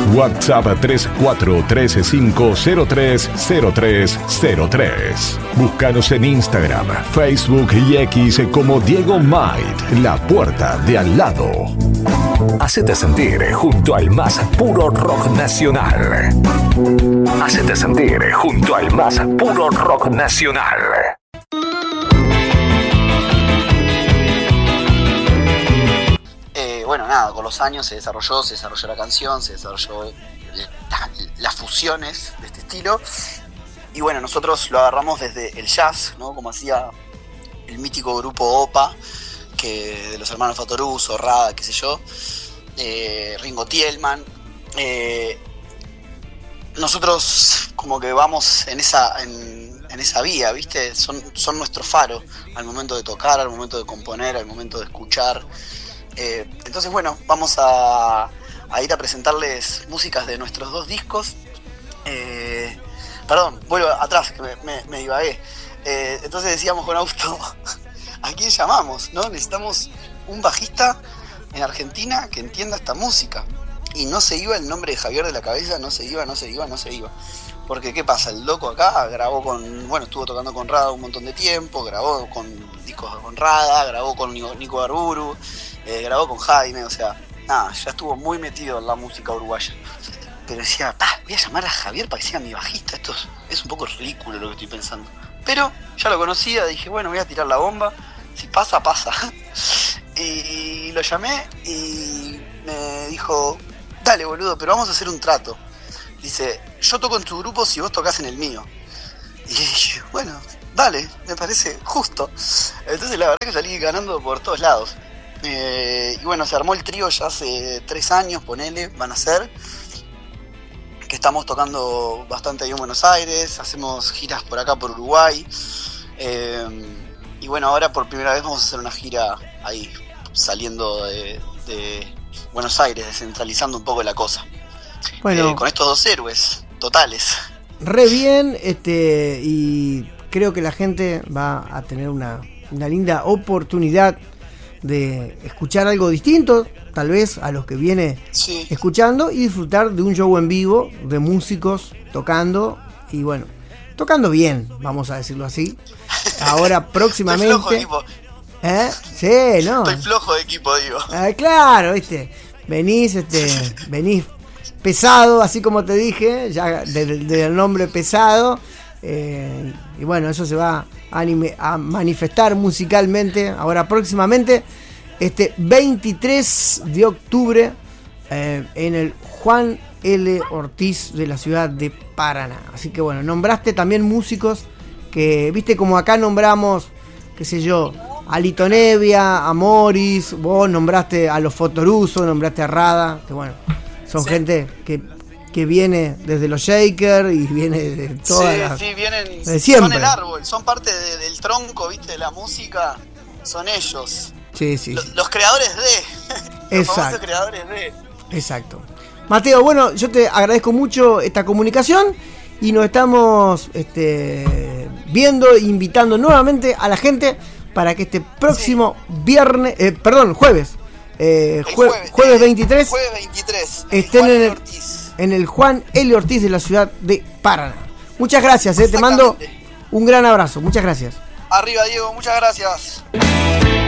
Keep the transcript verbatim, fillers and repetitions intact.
WhatsApp tres cuatro tres cinco cero tres cero tres cero tres. Búscanos en Instagram, Facebook y X como Diego Might, la puerta de al lado. Hacete sentir junto al más puro rock nacional. Hacete sentir junto al más puro rock nacional. Eh, bueno, nada, con los años se desarrolló, se desarrolló la canción, se desarrolló la, las fusiones de este estilo. Y bueno, nosotros lo agarramos desde el jazz, ¿no? Como hacía el mítico grupo Opa, que de los hermanos Fatoruso, Rada, qué sé yo, eh, Ringo Tielman. Eh, nosotros como que vamos en esa en, en esa vía, ¿viste? Son, son nuestro faro al momento de tocar, al momento de componer, al momento de escuchar. Eh, entonces, bueno, vamos a, a ir a presentarles músicas de nuestros dos discos. Eh, perdón, vuelvo atrás, que me, me, me divagué. Eh, entonces decíamos con Augusto, ¿a quién llamamos? ¿No? Necesitamos un bajista en Argentina que entienda esta música. Y no se iba el nombre de Javier de la cabeza, no se iba, no se iba, no se iba. Porque, ¿qué pasa? El loco acá grabó con, bueno, estuvo tocando con Rada un montón de tiempo, grabó con discos con Rada, grabó con Nico, Nico Arburu, eh, grabó con Jaime, o sea, nada, ya estuvo muy metido en la música uruguaya. Pero decía, ah, voy a llamar a Javier para que sea mi bajista, esto es, es un poco ridículo lo que estoy pensando. Pero ya lo conocía, dije, bueno, voy a tirar la bomba, si pasa, pasa. Y lo llamé y me dijo, dale boludo, pero vamos a hacer un trato. Dice, yo toco en tu grupo si vos tocas en el mío. Y dije, bueno, dale, me parece justo. Entonces la verdad que salí ganando por todos lados. Eh, y bueno, se armó el trío ya hace tres años, ponele, van a ser. Que estamos tocando bastante ahí en Buenos Aires, hacemos giras por acá, por Uruguay. Eh, y bueno, ahora por primera vez vamos a hacer una gira ahí, saliendo de, de Buenos Aires, descentralizando un poco la cosa. Bueno, eh, con estos dos héroes totales. Re bien, este, y creo que la gente va a tener una, una linda oportunidad de escuchar algo distinto, tal vez a los que viene sí. escuchando, y disfrutar de un show en vivo, de músicos tocando, y bueno, tocando bien, vamos a decirlo así. Ahora próximamente. Estoy flojo de equipo. ¿Eh? Sí, no. Estoy flojo de equipo, digo. Ah, claro, viste. Venís, este, venís pesado, así como te dije, ya del de nombre pesado. Eh, y bueno, eso se va a, anime, a manifestar musicalmente ahora próximamente, este veintitrés de octubre, eh, en el Juan L. Ortiz de la ciudad de Paraná. Así que bueno, nombraste también músicos que, viste, como acá nombramos, qué sé yo, a Lito Nevia, a Morris, vos nombraste a los Fatoruso, nombraste a Rada, que bueno, son sí. gente que, que viene desde los Shakers y viene de todas sí, las... Sí, vienen, de siempre. Son el árbol, son parte de, del tronco, viste, de la música, son ellos. Sí, sí. Los, sí. los creadores de... los famosos creadores de... Exacto. Mateo, bueno, yo te agradezco mucho esta comunicación y nos estamos este, viendo, invitando nuevamente a la gente para que este próximo sí. viernes, eh, perdón, jueves, eh, jue, jueves, jueves veintitrés, jueves veintitrés estén en el, en el Juan L. Ortiz de la ciudad de Paraná. Muchas gracias, eh, te mando un gran abrazo, muchas gracias. Arriba, Diego, muchas gracias.